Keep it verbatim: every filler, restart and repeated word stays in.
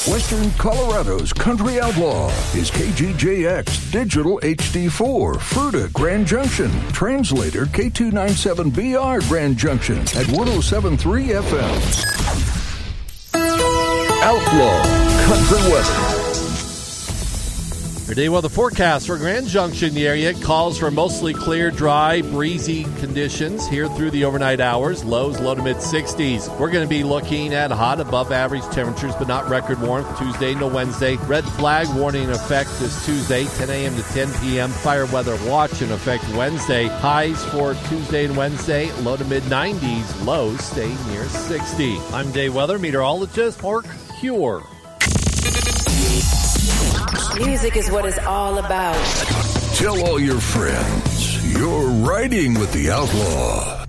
Western Colorado's country outlaw is K G J X Digital H D four, Fruita, Grand Junction. Translator K two ninety-seven B R, Grand Junction at one oh seven point three F M. Outlaw Country Weather. Your day weather forecast for Grand Junction area calls for mostly clear, dry, breezy conditions here through the overnight hours. Lows low to mid sixties. We're going to be looking at hot above average temperatures, but not record warmth Tuesday to Wednesday. Red flag warning in effect this Tuesday, ten a.m. to ten p.m. Fire weather watch in effect Wednesday. Highs for Tuesday and Wednesday, low to mid nineties. Lows stay near sixty. I'm day weather meteorologist Mark Huer. Music is what it's all about. Tell all your friends you're riding with the outlaw.